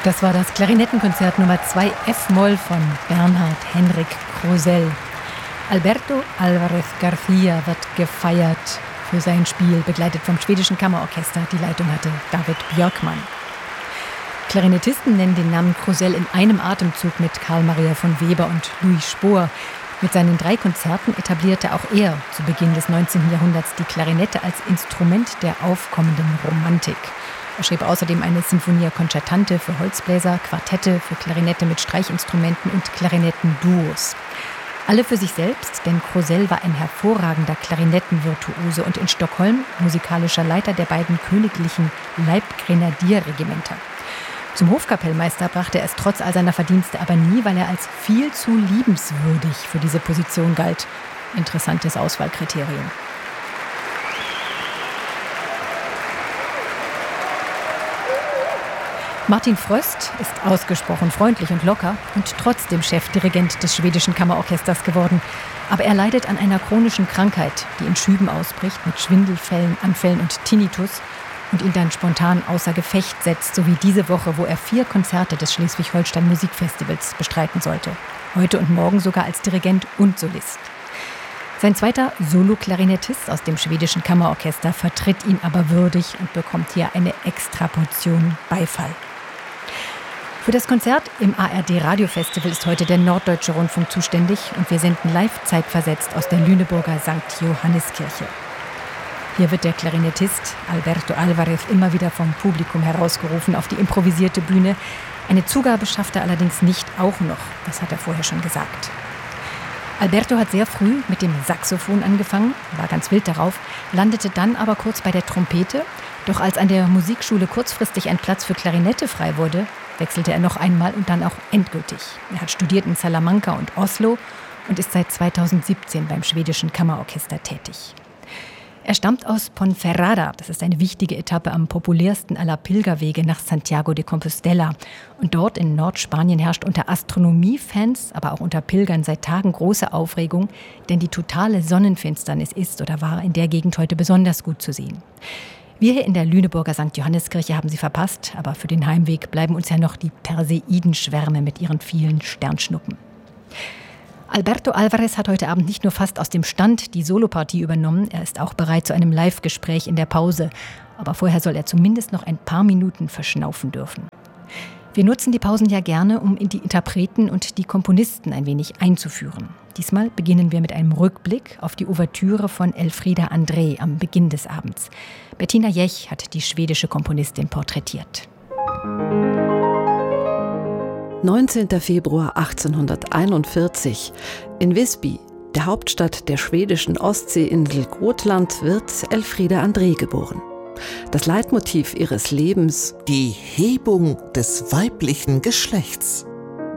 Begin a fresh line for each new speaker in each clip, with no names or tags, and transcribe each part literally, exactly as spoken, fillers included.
Das war das Klarinettenkonzert Nummer zwei F-Moll von Bernhard Henrik Krosell. Alberto Álvarez García wird gefeiert für sein Spiel, begleitet vom schwedischen Kammerorchester. Die Leitung hatte David Björkman. Klarinettisten nennen den Namen Krosell in einem Atemzug mit Karl Maria von Weber und Louis Spohr. Mit seinen drei Konzerten etablierte auch er zu Beginn des neunzehnten Jahrhunderts die Klarinette als Instrument der aufkommenden Romantik. Er schrieb außerdem eine Sinfonia Concertante für Holzbläser, Quartette für Klarinette mit Streichinstrumenten und Klarinettenduos. Alle für sich selbst, denn Krosell war ein hervorragender Klarinettenvirtuose und in Stockholm musikalischer Leiter der beiden königlichen Leibgrenadierregimenter. Zum Hofkapellmeister brachte er es trotz all seiner Verdienste aber nie, weil er als viel zu liebenswürdig für diese Position galt. Interessantes Auswahlkriterium. Martin Fröst ist ausgesprochen freundlich und locker und trotzdem Chefdirigent des schwedischen Kammerorchesters geworden. Aber er leidet an einer chronischen Krankheit, die in Schüben ausbricht mit Schwindelfällen, Anfällen und Tinnitus und ihn dann spontan außer Gefecht setzt, so wie diese Woche, wo er vier Konzerte des Schleswig-Holstein Musikfestivals bestreiten sollte. Heute und morgen sogar als Dirigent und Solist. Sein zweiter Solo-Klarinettist aus dem schwedischen Kammerorchester vertritt ihn aber würdig und bekommt hier eine Extraportion Beifall. Für das Konzert im A R D-Radiofestival ist heute der Norddeutsche Rundfunk zuständig und wir senden live zeitversetzt aus der Lüneburger Sankt Johanneskirche. Hier wird der Klarinettist Alberto Álvarez immer wieder vom Publikum herausgerufen auf die improvisierte Bühne. Eine Zugabe schafft er allerdings nicht auch noch, das hat er vorher schon gesagt. Alberto hat sehr früh mit dem Saxophon angefangen, war ganz wild darauf, landete dann aber kurz bei der Trompete. Doch als an der Musikschule kurzfristig ein Platz für Klarinette frei wurde, wechselte er noch einmal und dann auch endgültig. Er hat studiert in Salamanca und Oslo und ist seit zweitausendsiebzehn beim schwedischen Kammerorchester tätig. Er stammt aus Ponferrada, das ist eine wichtige Etappe am populärsten aller Pilgerwege nach Santiago de Compostela. Und dort in Nordspanien herrscht unter Astronomiefans, aber auch unter Pilgern seit Tagen große Aufregung, denn die totale Sonnenfinsternis ist oder war in der Gegend heute besonders gut zu sehen. Wir hier in der Lüneburger Sankt Johanneskirche haben sie verpasst, aber für den Heimweg bleiben uns ja noch die Perseidenschwärme mit ihren vielen Sternschnuppen. Alberto Álvarez hat heute Abend nicht nur fast aus dem Stand die Solopartie übernommen, er ist auch bereit zu einem Live-Gespräch in der Pause. Aber vorher soll er zumindest noch ein paar Minuten verschnaufen dürfen. Wir nutzen die Pausen ja gerne, um in die Interpreten und die Komponisten ein wenig einzuführen. Diesmal beginnen wir mit einem Rückblick auf die Ouvertüre von Elfriede André am Beginn des Abends. Bettina Jech hat die schwedische Komponistin porträtiert.
neunzehnten Februar achtzehnhunderteinundvierzig. In Visby, der Hauptstadt der schwedischen Ostseeinsel Gotland, wird Elfriede André geboren. Das Leitmotiv ihres Lebens:
die Hebung des weiblichen Geschlechts.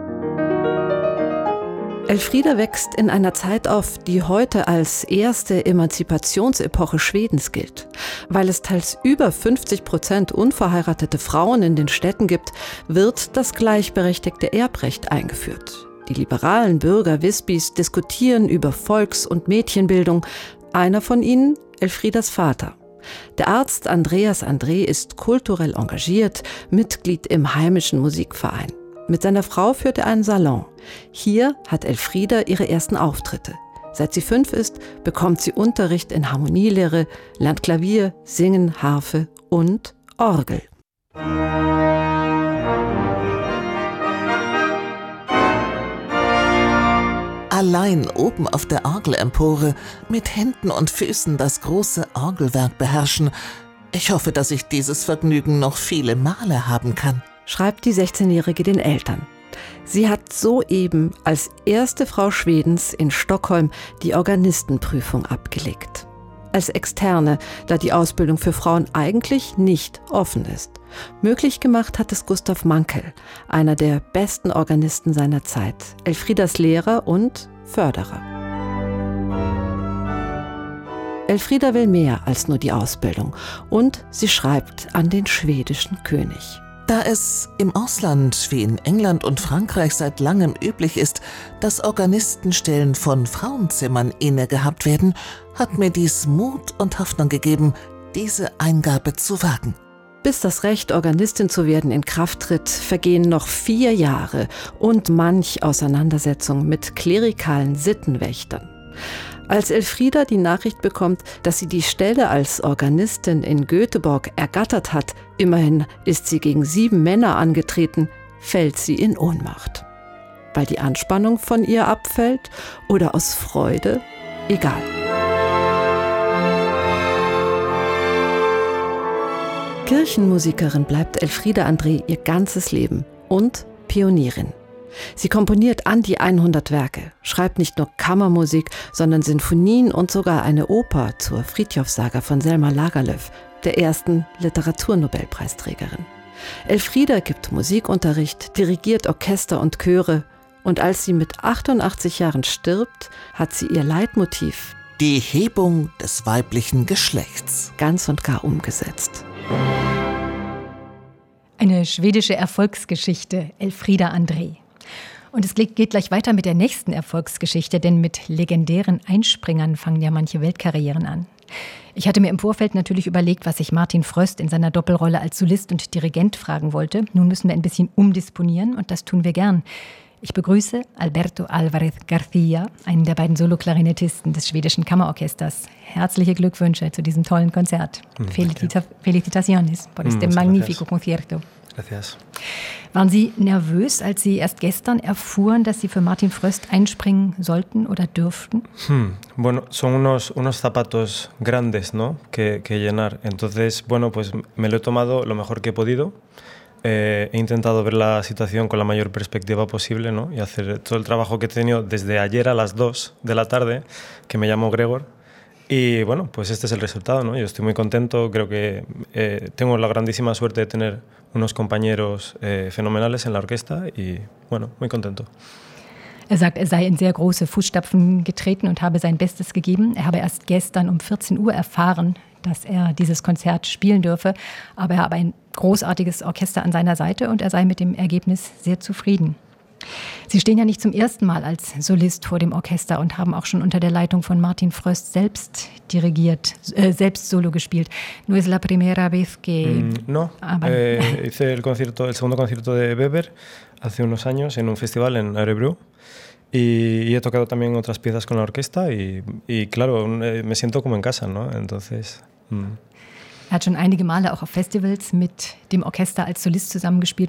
Elfriede wächst in einer Zeit auf, die heute als erste Emanzipationsepoche Schwedens gilt. Weil es teils über fünfzig Prozent unverheiratete Frauen in den Städten gibt, wird das gleichberechtigte Erbrecht eingeführt. Die liberalen Bürger Visbys diskutieren über Volks- und Mädchenbildung. Einer von ihnen, Elfriedas Vater. Der Arzt Andreas André ist kulturell engagiert, Mitglied im heimischen Musikverein. Mit seiner Frau führt er einen Salon. Hier hat Elfriede ihre ersten Auftritte. Seit sie fünf ist, bekommt sie Unterricht in Harmonielehre, lernt Klavier, Singen, Harfe und Orgel.
Allein oben auf der Orgelempore, mit Händen und Füßen das große Orgelwerk beherrschen. Ich hoffe, dass ich dieses Vergnügen noch viele Male haben kann,
schreibt die sechzehnjährige den Eltern. Sie hat soeben als erste Frau Schwedens in Stockholm die Organistenprüfung abgelegt. Als Externe, da die Ausbildung für Frauen eigentlich nicht offen ist. Möglich gemacht hat es Gustav Mankel, einer der besten Organisten seiner Zeit, Elfriedas Lehrer und Förderer. Elfriede will mehr als nur die Ausbildung und sie schreibt an den schwedischen König.
Da es im Ausland wie in England und Frankreich seit langem üblich ist, dass Organistenstellen von Frauenzimmern inne gehabt werden, hat mir dies Mut und Hoffnung gegeben, diese Eingabe zu wagen.
Bis das Recht, Organistin zu werden, in Kraft tritt, vergehen noch vier Jahre und manch Auseinandersetzung mit klerikalen Sittenwächtern. Als Elfriede die Nachricht bekommt, dass sie die Stelle als Organistin in Göteborg ergattert hat, immerhin ist sie gegen sieben Männer angetreten, fällt sie in Ohnmacht. Weil die Anspannung von ihr abfällt oder aus Freude? Egal. Kirchenmusikerin bleibt Elfriede André ihr ganzes Leben und Pionierin. Sie komponiert an die hundert Werke, schreibt nicht nur Kammermusik, sondern Sinfonien und sogar eine Oper zur Frithjof-Saga von Selma Lagerlöf, der ersten Literaturnobelpreisträgerin. Elfriede gibt Musikunterricht, dirigiert Orchester und Chöre und als sie mit achtundachtzig Jahren stirbt, hat sie ihr Leitmotiv,
die Hebung des weiblichen Geschlechts,
ganz und gar umgesetzt.
Eine schwedische Erfolgsgeschichte, Elfriede André. Und es geht gleich weiter mit der nächsten Erfolgsgeschichte, denn mit legendären Einspringern fangen ja manche Weltkarrieren an. Ich hatte mir im Vorfeld natürlich überlegt, was ich Martin Fröst in seiner Doppelrolle als Solist und Dirigent fragen wollte. Nun müssen wir ein bisschen umdisponieren und das tun wir gern. Ich begrüße Alberto Álvarez García, einen der beiden Soloklarinettisten des schwedischen Kammerorchesters. Herzliche Glückwünsche zu diesem tollen Konzert. Felicita- Felicitaciones por este mm, magnífico concierto.
Gracias.
Waren Sie nervös, als Sie erst gestern erfuhren, dass Sie für Martin Fröst einspringen sollten oder dürften?
Hmm. Bueno, son unos, unos zapatos grandes, ¿no? que, que llenar. Entonces, bueno, pues me lo he tomado lo mejor que he podido. Eh, he intentado ver la situación con la mayor perspectiva posible, ¿no? Y hacer todo el trabajo que he tenido desde ayer a las dos de la tarde, que me llamo Gregor. Y bueno, pues este es el resultado, ¿no? Yo estoy muy contento, creo que eh, tengo la grandísima suerte de tener unos compañeros eh, fenomenales en la orquesta y bueno, muy contento.
Er sagt, er sei in sehr große Fußstapfen getreten und habe sein Bestes gegeben. Er habe erst gestern um vierzehn Uhr erfahren, dass er dieses Konzert spielen dürfe. Aber er habe ein großartiges Orchester an seiner Seite und er sei mit dem Ergebnis sehr zufrieden. Sie stehen ja nicht zum ersten Mal als Solist vor dem Orchester und haben auch schon unter der Leitung von Martin Fröst selbst dirigiert, äh, selbst Solo gespielt. No es la primera vez que...
Mm, no, eh, hice el, concierto, el segundo concierto de Weber hace unos años en un festival en Örebro. Y, y he tocado también otras piezas con la orquesta y, y claro, me siento como en casa, ¿no? Entonces... Mm.
Er hat schon einige Male auch auf Festivals mit dem Orchester als Solist zusammengespielt.